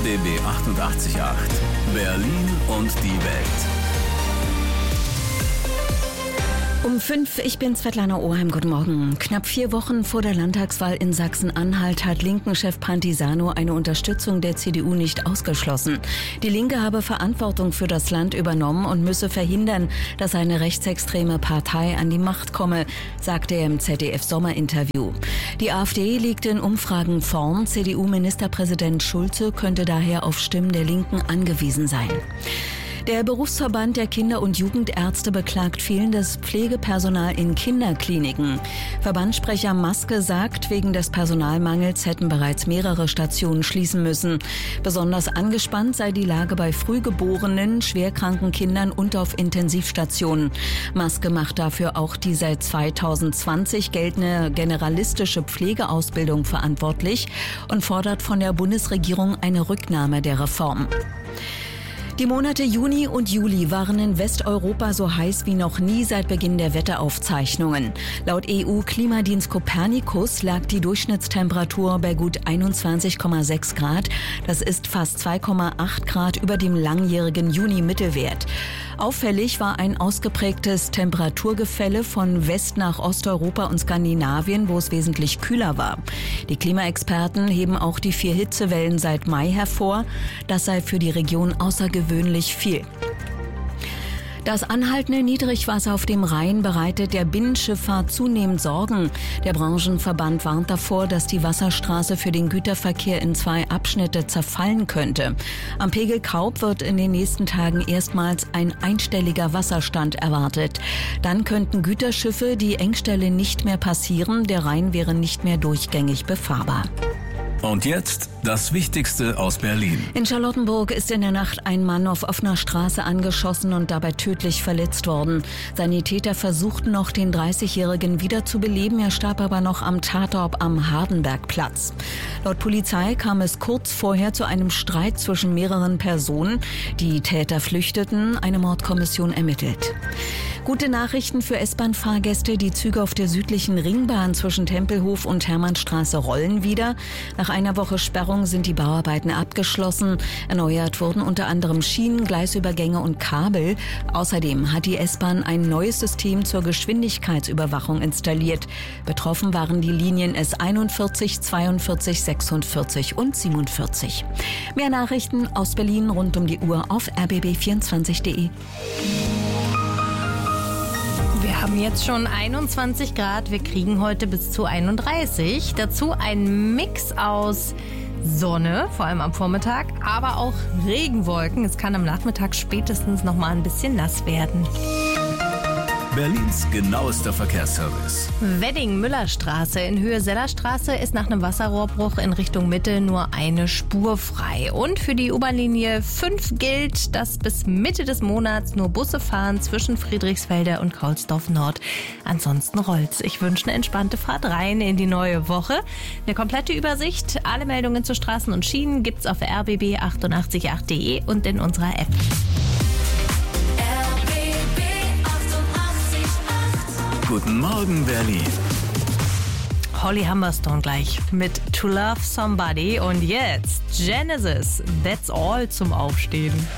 RBB 88.8 Berlin und die Welt. Um 5, ich bin Svetlana Oheim, guten Morgen. Knapp 4 Wochen vor der Landtagswahl in Sachsen-Anhalt hat Linken-Chef Pantisano eine Unterstützung der CDU nicht ausgeschlossen. Die Linke habe Verantwortung für das Land übernommen und müsse verhindern, dass eine rechtsextreme Partei an die Macht komme, sagte er im ZDF-Sommerinterview. Die AfD liegt in Umfragen vorn. CDU-Ministerpräsident Schulze könnte daher auf Stimmen der Linken angewiesen sein. Der Berufsverband der Kinder- und Jugendärzte beklagt fehlendes Pflegepersonal in Kinderkliniken. Verbandssprecher Maske sagt, wegen des Personalmangels hätten bereits mehrere Stationen schließen müssen. Besonders angespannt sei die Lage bei frühgeborenen, schwerkranken Kindern und auf Intensivstationen. Maske macht dafür auch die seit 2020 geltende generalistische Pflegeausbildung verantwortlich und fordert von der Bundesregierung eine Rücknahme der Reform. Die Monate Juni und Juli waren in Westeuropa so heiß wie noch nie seit Beginn der Wetteraufzeichnungen. Laut EU-Klimadienst Copernicus lag die Durchschnittstemperatur bei gut 21,6 Grad. Das ist fast 2,8 Grad über dem langjährigen Juni-Mittelwert. Auffällig war ein ausgeprägtes Temperaturgefälle von West- nach Osteuropa und Skandinavien, wo es wesentlich kühler war. Die Klimaexperten heben auch die 4 Hitzewellen seit Mai hervor. Das sei für die Region außergewöhnlich viel. Das anhaltende Niedrigwasser auf dem Rhein bereitet der Binnenschifffahrt zunehmend Sorgen. Der Branchenverband warnt davor, dass die Wasserstraße für den Güterverkehr in 2 Abschnitte zerfallen könnte. Am Pegel Kaub wird in den nächsten Tagen erstmals ein einstelliger Wasserstand erwartet. Dann könnten Güterschiffe die Engstelle nicht mehr passieren. Der Rhein wäre nicht mehr durchgängig befahrbar. Und jetzt das Wichtigste aus Berlin. In Charlottenburg ist in der Nacht ein Mann auf offener Straße angeschossen und dabei tödlich verletzt worden. Sanitäter versuchten noch, den 30-Jährigen wiederzubeleben. Er starb aber noch am Tatort am Hardenbergplatz. Laut Polizei kam es kurz vorher zu einem Streit zwischen mehreren Personen. Die Täter flüchteten. Eine Mordkommission ermittelt. Gute Nachrichten für S-Bahn-Fahrgäste. Die Züge auf der südlichen Ringbahn zwischen Tempelhof und Hermannstraße rollen wieder. Nach einer Woche Sperrung sind die Bauarbeiten abgeschlossen. Erneuert wurden unter anderem Schienen, Gleisübergänge und Kabel. Außerdem hat die S-Bahn ein neues System zur Geschwindigkeitsüberwachung installiert. Betroffen waren die Linien S41, 42, 46 und 47. Mehr Nachrichten aus Berlin rund um die Uhr auf rbb24.de. Wir haben jetzt schon 21 Grad, wir kriegen heute bis zu 31. Dazu ein Mix aus Sonne, vor allem am Vormittag, aber auch Regenwolken. Es kann am Nachmittag spätestens noch mal ein bisschen nass werden. Berlins genauester Verkehrsservice. Wedding-Müllerstraße in Höhe Sellerstraße ist nach einem Wasserrohrbruch in Richtung Mitte nur eine Spur frei. Und für die U-Bahn-Linie 5 gilt, dass bis Mitte des Monats nur Busse fahren zwischen Friedrichsfelde und Kaulsdorf Nord. Ansonsten rollt's. Ich wünsche eine entspannte Fahrt rein in die neue Woche. Eine komplette Übersicht, alle Meldungen zu Straßen und Schienen gibt's auf rbb888.de und in unserer App. Guten Morgen, Berlin. Holly Humberstone gleich mit To Love Somebody und jetzt Genesis, That's All zum Aufstehen.